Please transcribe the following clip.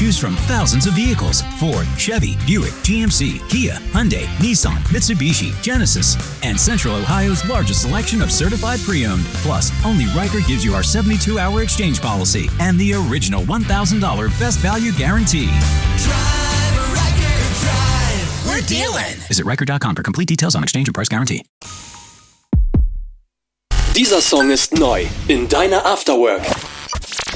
Choose from thousands of vehicles: Ford, Chevy, Buick, GMC, Kia, Hyundai, Nissan, Mitsubishi, Genesis, and Central Ohio's largest selection of certified pre-owned. Plus, only Riker gives you our 72-hour exchange policy and the original $1,000 best value guarantee. Drive, Riker, drive. We're dealing. Visit Riker.com for complete details on exchange and price guarantee. Dieser Song ist neu in deiner Afterwork.